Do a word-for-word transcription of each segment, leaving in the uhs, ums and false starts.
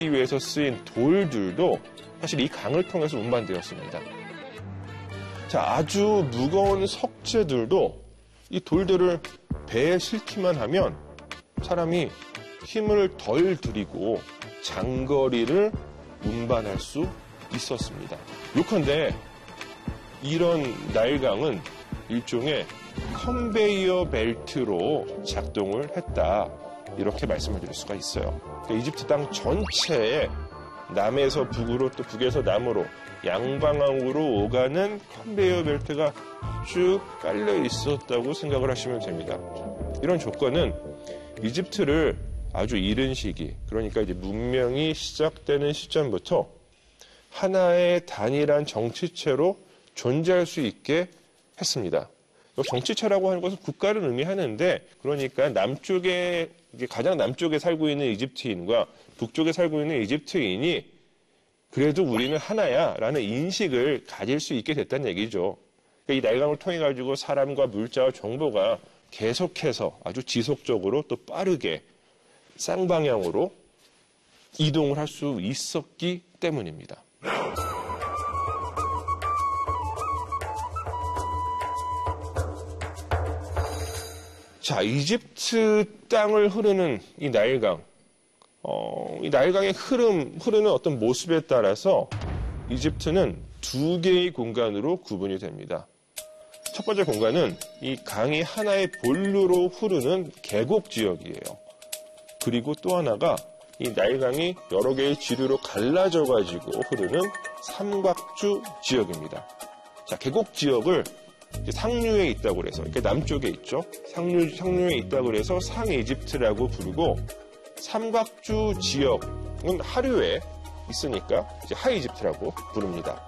위해서 쓰인 돌들도 사실 이 강을 통해서 운반되었습니다. 자, 아주 무거운 석재들도 이 돌들을 배에 싣기만 하면 사람이 힘을 덜 들이고 장거리를 운반할 수 있었습니다. 요컨대 이런 나일강은 일종의 컨베이어 벨트로 작동을 했다. 이렇게 말씀을 드릴 수가 있어요. 그러니까 이집트 땅 전체에 남에서 북으로 또 북에서 남으로 양방향으로 오가는 컨베이어 벨트가 쭉 깔려 있었다고 생각을 하시면 됩니다. 이런 조건은 이집트를 아주 이른 시기, 그러니까 이제 문명이 시작되는 시점부터 하나의 단일한 정치체로 존재할 수 있게 했습니다. 정치체라고 하는 것은 국가를 의미하는데, 그러니까 남쪽에, 가장 남쪽에 살고 있는 이집트인과 북쪽에 살고 있는 이집트인이 그래도 우리는 하나야 라는 인식을 가질 수 있게 됐다는 얘기죠. 그러니까 이 나일강을 통해 가지고 사람과 물자와 정보가 계속해서 아주 지속적으로 또 빠르게 쌍방향으로 이동을 할 수 있었기 때문입니다. 자, 이집트 땅을 흐르는 이 나일강, 어, 이 나일강의 흐름, 흐르는 어떤 모습에 따라서 이집트는 두 개의 공간으로 구분이 됩니다. 첫 번째 공간은 이 강이 하나의 본류로 흐르는 계곡 지역이에요. 그리고 또 하나가 이 나일강이 여러 개의 지류로 갈라져가지고 흐르는 삼각주 지역입니다. 자, 계곡 지역을 상류에 있다고 그래서, 그러니까 남쪽에 있죠. 상류, 상류에 있다고 그래서 상이집트라고 부르고, 삼각주 지역은 하류에 있으니까 이제 하이집트라고 부릅니다.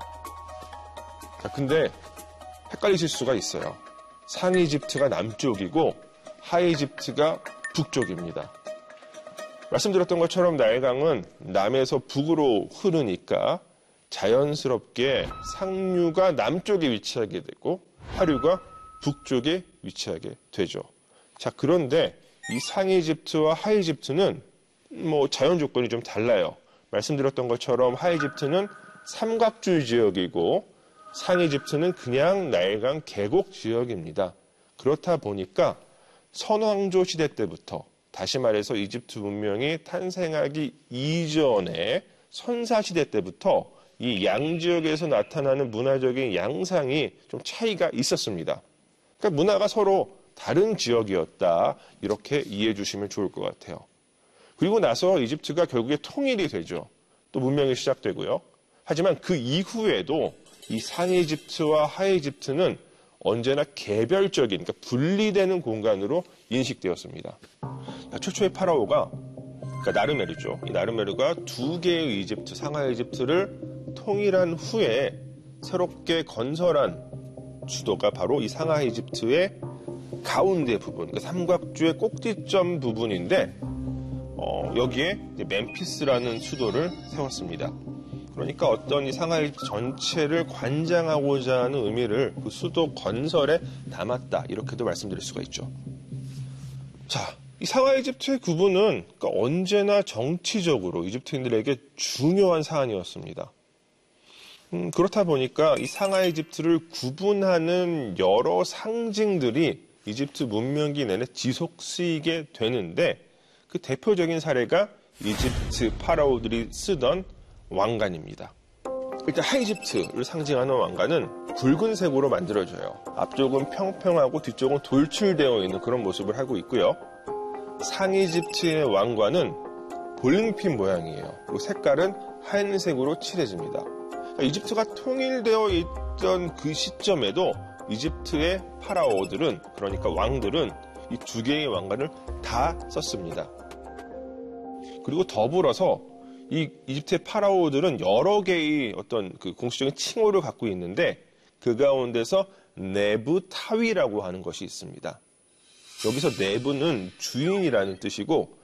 자, 근데 헷갈리실 수가 있어요. 상이집트가 남쪽이고 하이집트가 북쪽입니다. 말씀드렸던 것처럼 나일강은 남에서 북으로 흐르니까 자연스럽게 상류가 남쪽에 위치하게 되고 하류가 북쪽에 위치하게 되죠. 자, 그런데 이 상이집트와 하이집트는 뭐 자연 조건이 좀 달라요. 말씀드렸던 것처럼 하이집트는 삼각주 지역이고 상이집트는 그냥 나일강 계곡 지역입니다. 그렇다 보니까 선왕조 시대 때부터, 다시 말해서 이집트 문명이 탄생하기 이전에 선사시대 때부터 이 양지역에서 나타나는 문화적인 양상이 좀 차이가 있었습니다. 그러니까 문화가 서로 다른 지역이었다. 이렇게 이해해 주시면 좋을 것 같아요. 그리고 나서 이집트가 결국에 통일이 되죠. 또 문명이 시작되고요. 하지만 그 이후에도 이 상이집트와 하이집트는 언제나 개별적인, 그러니까 분리되는 공간으로 인식되었습니다. 최초의 파라오가, 그러니까 나르메르죠. 이 나르메르가 두 개의 이집트, 상하 이집트를 통일한 후에 새롭게 건설한 수도가 바로 이 상하 이집트의 가운데 부분, 그러니까 삼각주의 꼭지점 부분인데, 어, 여기에 이제 멤피스라는 수도를 세웠습니다. 그러니까 어떤 이 상하 이집트 전체를 관장하고자 하는 의미를 그 수도 건설에 담았다. 이렇게도 말씀드릴 수가 있죠. 자, 이 상하 이집트의 구분은 그러니까 언제나 정치적으로 이집트인들에게 중요한 사안이었습니다. 음, 그렇다 보니까 이 상하 이집트를 구분하는 여러 상징들이 이집트 문명기 내내 지속 쓰이게 되는데, 그 대표적인 사례가 이집트 파라오들이 쓰던 왕관입니다. 일단 하이집트를 상징하는 왕관은 붉은색으로 만들어져요. 앞쪽은 평평하고 뒤쪽은 돌출되어 있는 그런 모습을 하고 있고요. 상이집트의 왕관은 볼링핀 모양이에요. 그리고 색깔은 하얀색으로 칠해집니다. 그러니까 이집트가 통일되어 있던 그 시점에도 이집트의 파라오들은, 그러니까 왕들은 이 두 개의 왕관을 다 썼습니다. 그리고 더불어서 이 이집트의 파라오들은 여러 개의 어떤 그 공식적인 칭호를 갖고 있는데, 그 가운데서 네부타위라고 하는 것이 있습니다. 여기서 네부는 주인이라는 뜻이고,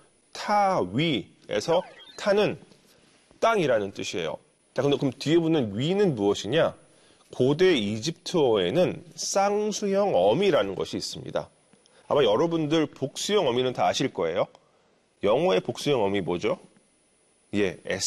타위에서 타는 땅이라는 뜻이에요. 자, 근데 그럼 뒤에 붙는 위는 무엇이냐? 고대 이집트어에는 쌍수형 어미라는 것이 있습니다. 아마 여러분들 복수형 어미는 다 아실 거예요. 영어의 복수형 어미 뭐죠? 예,